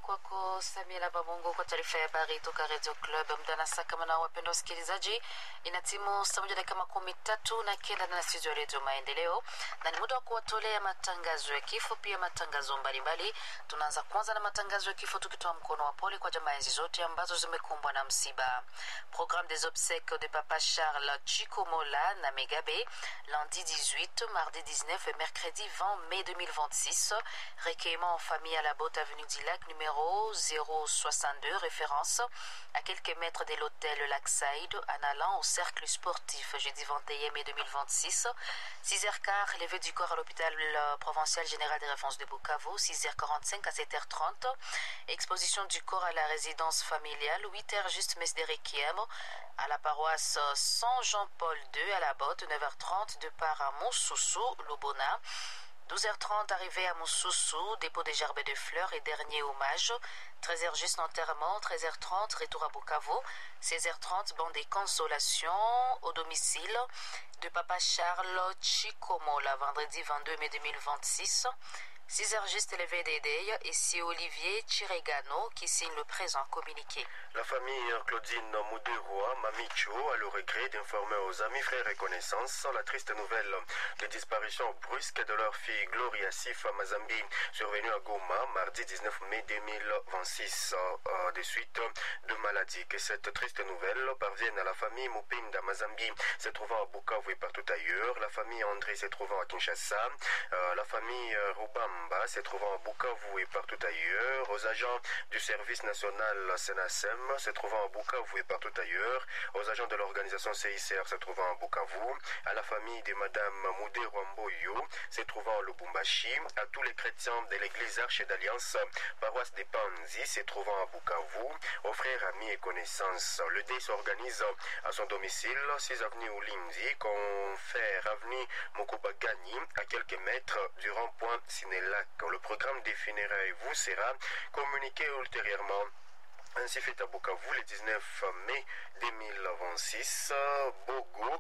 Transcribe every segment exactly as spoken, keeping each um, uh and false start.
kwako Samira Babongo kwa taarifa ya habari toka Radio Club. Mdana saka mna wapendwa wasikilizaji, ina timu saa moja dakika makumi tatu na kenda na studio ya Radio Maendeleo, na ni muda wa kuwatolea matangazo ya kifo pia matangazo mbalimbali. Tunaanza kwanza na matangazo ya kifo tukitoa mkono wa pole kwa jamaa hizi zote ambazo zimekumbwa na msiba. Programme des obsèques de Papa Charles Chikomola na Megabe, lundi dix-huit, mardi dix-neuf et mercredi vingt mai deux mille vingt-six. Recueillement en famille à la Botte avenue du Lac numéro zéro soixante-deux, référence à quelques mètres de l'hôtel Lakside en allant au cercle sportif, jeudi vingt et un mai deux mille vingt-six. six heures quinze, levée du corps à l'hôpital provincial général des références de Bukavu, six heures quarante-cinq à sept heures trente. Exposition du corps à la résidence familiale, huit heures juste messe de Requiem à la paroisse Saint-Jean-Paul deux à la Botte, neuf heures trente, départ à Moussoussou, Lubona. douze heures trente, arrivée à Moussoussou, dépôt des gerbes de fleurs et dernier hommage. treize heures juste enterrement, treize heures trente, retour à Bukavu. seize heures trente, banc des consolations au domicile de Papa Charles Chikomola, vendredi vingt-deux mai deux mille vingt-six. six heures juste élevé d'Edey et c'est Olivier Chiregano qui signe le présent communiqué. La famille Claudine Mouderoa Mamicho a le regret d'informer aux amis, frères et connaissances la triste nouvelle de disparition brusque de leur fille Gloria Sifa Mazambi, survenue à Goma mardi dix-neuf mai deux mille vingt-six, euh, de suite de maladie. Que cette triste nouvelle parvienne à la famille Mupinda Mazambi se trouvant à Bukavu et partout ailleurs, la famille André se trouvant à Kinshasa, euh, la famille Rubamba se trouvant à Bukavu et partout ailleurs, aux agents du service national Senasem se trouvant à Bukavu et partout ailleurs, aux agents de l'organisation C I C R se trouvant à Bukavu, à la famille de Madame Moudé Rwamboyo se trouvant à Lubumbashi, à tous les chrétiens de l'église Arche d'Alliance, paroisse des Panzi se trouvant à Bukavu, aux frères, amis et connaissances. Le deuil s'organise à son domicile, six avenue Ulinzi, confère avenue Mokobagani, à quelques mètres du rond-point Sinelac. Le programme des funérailles vous sera communiqué ultérieurement. Ainsi fait à Bukavu le dix-neuf mai deux mille vingt-six, Bogo,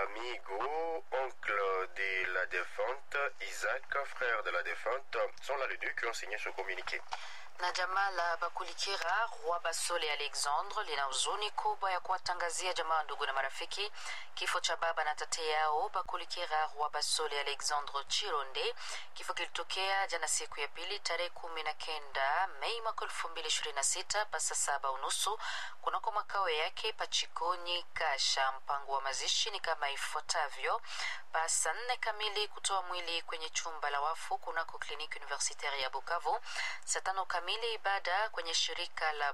amigo, oncle de la défunte, Isaac, frère de la défunte, sont là les deux qui ont signé ce communiqué. Na jamaa la Bakulikira Roi Basole Alexandre lina huzuni kubwa ya kuwatangazia jamaa, ndugu na marafiki kifo cha baba na tate yao Bakulikira Roi Basole Alexandre Chironde. Kifo kilitokea jana siku ya pili tarehe kumi na kenda Mei mwaka elfu mbili ishirini na sita pasa saba unusu kunako makao yake Pachikoni Kasha. Mpango wa mazishi ni kama ifuatavyo: pasa nne kamili kutoa mwili kwenye chumba la wafu kunako kliniki universitaire ya Bukavu, saa tano kamili ibada kwenye shirika la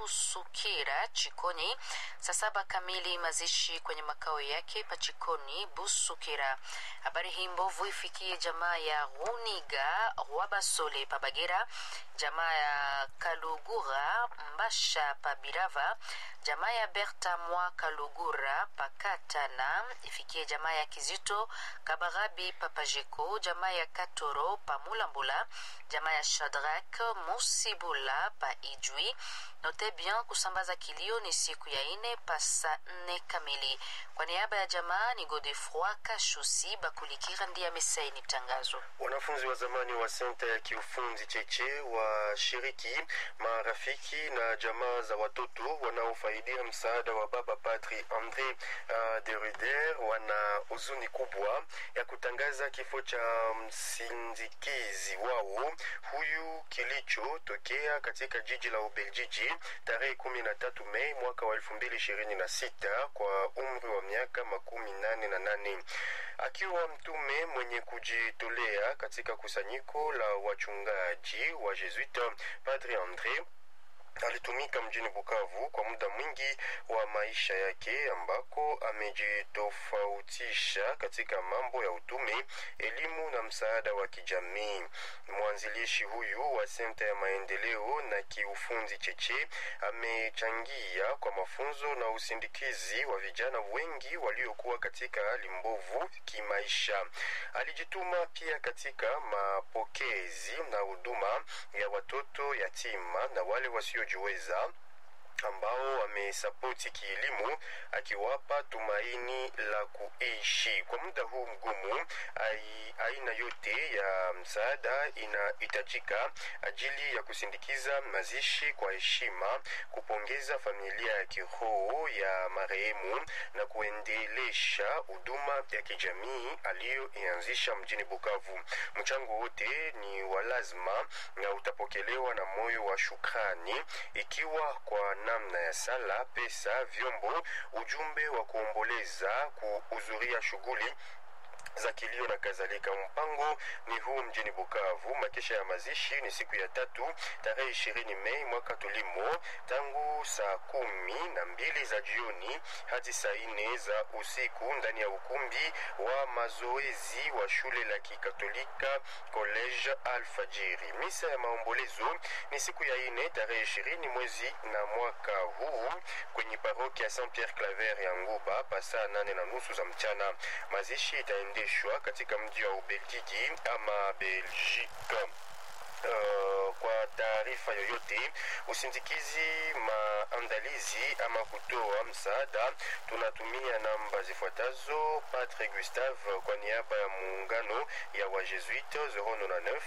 Busukira Chikoni, saa saba kamili mazishi kwenye makao yake Pachikoni Busukira. Habari hii mbovu ifikie jamaa ya Runiga Rwabasole Pabagera, jamaa ya Kalugura Mbasha Pabirava, jamaa ya Berta Mwa Kalugura Pakatana, ifikie jamaa ya Kizito Kabarabi Papajeko, jamaa ya Katoro Pamulambula, jamaa ya Shadrach Musibula pa Ijui. Note bien kusambaza kilio ni siku ya ine pasa nne kamili. Kwa niaba ya jamaa ni Godefroy Kashusi Bakulikira ndiye amesaini tangazo. Wanafunzi wa zamani wa senta ya kiufundi Cheche wa shiriki marafiki na jamaa za watoto wanaofaidia msaada wa baba Padri André uh, de Ruder wana huzuni kubwa ya kutangaza kifo cha msindikizi wao huyu kilicho tokea katika jiji la Ubeljiji tarehe kumi na tatu Mei mwaka wa elfu mbili ishirini na sita kwa umri wa miaka makumi nane na nane. Akiwa mtume mwenye kujitolea katika kusanyiko la wachungaji wa Jesuita, Padri André alitumika mjini Bukavu kwa muda mwingi wa maisha yake, ambako amejitofautisha katika mambo ya utume, elimu na msaada wa kijamii. Mwanzilishi huyu wa senta ya maendeleo na kiufundi Cheche amechangia kwa mafunzo na usindikizi wa vijana wengi waliokuwa katika hali mbovu kimaisha. Alijituma pia katika mapokezi na huduma ya watoto yatima na wale wasio jiweza ambao wamesapoti kielimu akiwapa tumaini la kuishi. Kwa muda huu mgumu, aina yote ya msaada inahitajika ajili ya kusindikiza mazishi kwa heshima, kupongeza familia ya kiroho ya marehemu na kuendelesha huduma ya kijamii aliyoianzisha mjini Bukavu. Mchango wote ni wa lazima na utapokelewa na moyo wa shukrani, ikiwa kwa namna ya sala, pesa, vyombo, ujumbe wa kuomboleza, kuhudhuria shughuli za kilio na kadhalika. Mpango ni huu mjini Bukavu. Makesha ya mazishi ni siku ya tatu tarehe ishirini Mei mwaka tulimo, tangu saa kumi na mbili za jioni hadi saa nne za usiku ndani ya ukumbi wa mazoezi wa shule la Kikatolika College Alfajiri. Misa ya maombolezo ni siku ya nne tarehe ishirini mwezi na mwaka huu kwenye parokia ya Saint Pierre Claver ya Nguba pasa nane na nusu za mchana. Mazishi itaende katika mji wa Ubelgiji ama Belgique. Uh, kwa taarifa yoyote, usindikizi, maandalizi ama kutoa msaada, tunatumia namba zifuatazo. Padre Gustave kwa niaba ya muungano ya Wajesuite zero neuf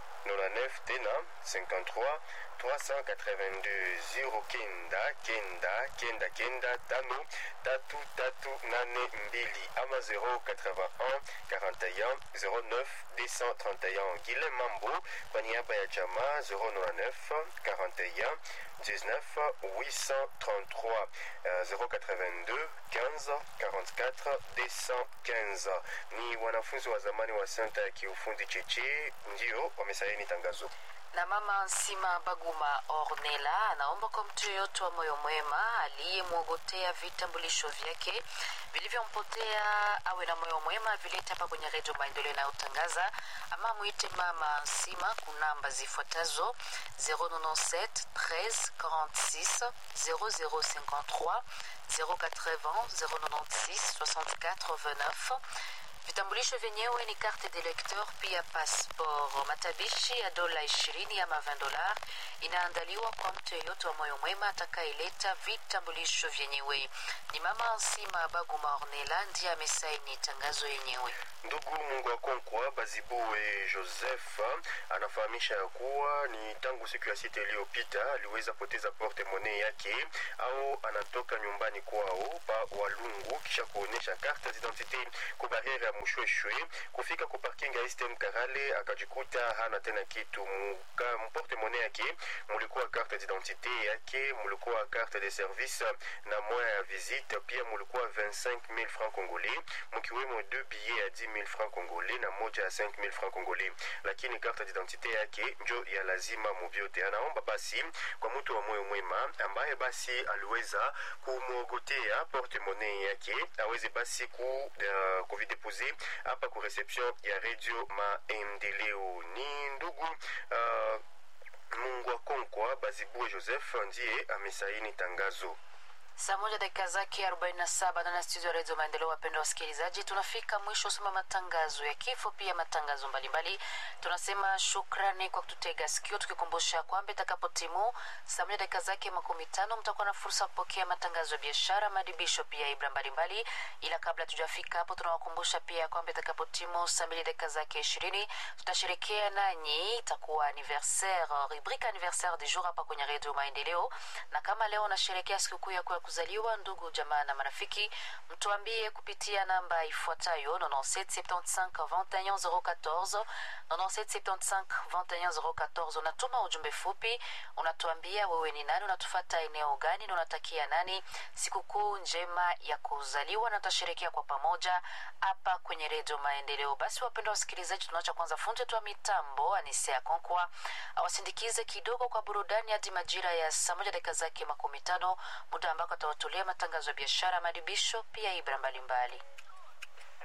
neuf tena cinquante-trois trois cent quatre-vingt-deux zero kenda kenda kenda kenda tano tatu tatu nane mbili ama zero quatre-vingt-un quarante et un zero neuf deux cent trente et un. Gile Mambo kwa niaba ya jamaa zero neuf quarante et un dix-neuf huit cent trente-trois zero quatre-vingt-deux quinze quarante-quatre deux cent quinze. Ni wanafunzi wa zamani wa senta ya kiufundi Cheche ndio wamesaini tangazo. Na mama Nsima Baguma Ornella anaomba kwa mtu yoyote wa moyo mwema aliyemwogotea vitambulisho vyake vilivyompotea awe na moyo mwema vileta hapa kwenye redio Maendeleo na utangaza, ama muite mama Nsima kunamba zifuatazo zero neuf sept treize quarante-six zero zero cinquante-trois zero quatre-vingts zero neuf-six soixante-quatre vingt-neuf. Vitambulisho vyenyewe ni carte de lecteur pia passport. Matabishi ya dola ishirini ama vingt dola inaandaliwa kwa mtu yeyote wa moyo mwema atakayeleta vitambulisho vyenyewe. Ni mama Nsima Baguma Ornella ndiye amesaini tangazo yenyewe. Ndugu Mungu wa Konkwa Bazibue Joseph anafahamisha ya kuwa ni tangu siku ya sita iliyopita aliweza poteza porte monnaie yake au anatoka nyumbani kwao pa Walungu kisha kuonyesha carte d'identité kwa barriere ya Mushweshwe, kufika kwa parking ya Eastern Karale akajikuta hana tena kitu. Mporte monnaie yake mulikuwa carte d'identité yake, mulikuwa carte de service na moya ya visite, pia mulikuwa vingt-cinq mille francs congolais, mkiwemo deux billets ya dix mille francs congolais na moja ya cinq mille francs congolais, lakini carte d'identité yake njo ya lazima mubiote. Anaomba basi kwa mtu wa moyo mwema ambaye basi aliweza kumwogotea porte monnaie yake aweze basi ku uh, kuvideposer hapa ku reception ya Radio Maendeleo. Ni ndugu uh, Mungu wa Konkwa Bazibue Joseph ndiye amesaini tangazo. Saa moja dakika zake arobaini na saba na studio ya Radio Maendeleo. Wapendwa wasikilizaji, tunafika mwisho soma matangazo ya kifo pia matangazo mbalimbali. Tunasema shukrani kwa kututega sikio, tukikumbusha kwamba itakapotimu saa moja dakika zake makumi tano mtakuwa na fursa kupokea matangazo ya biashara, madibisho pia ibra mbalimbali. Ila kabla tujafika hapo, tunawakumbusha pia kwamba itakapotimu saa mbili dakika zake ishirini tutasherehekea nanyi, itakuwa anniversaire, rubrique anniversaire du jour hapa kwenye Radio Maendeleo. Na kama leo unasherehekea sikukuu ya kuzaliwa, ndugu jamaa na marafiki, mtuambie kupitia namba ifuatayo ninety-sept seventy-five vingt et un zero quatorze ninety-sept seventy-five vingt et un zero quatorze. Unatuma ujumbe fupi, unatuambia wewe ni nani, unatufuata eneo gani na unatakia nani sikukuu njema ya kuzaliwa, na tutasherehekea kwa pamoja hapa kwenye Radio Maendeleo. Basi wapendwa wasikilizaji, tunaacha kwanza funde tu mitambo Anisea Konkwa awasindikize kidogo kwa burudani hadi majira ya saa moja dakika zake makumi tano, muda ambako atawatolea matangazo ya biashara, madibisho pia ibra mbalimbali.